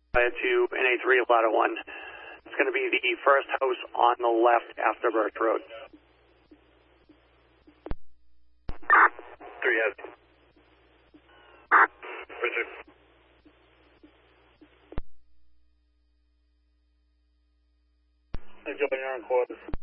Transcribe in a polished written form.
To NA3 Ladder 1. It's going to be the first house on the left after Birch Road. 3 heavy. Richard. Enjoy your own quarters.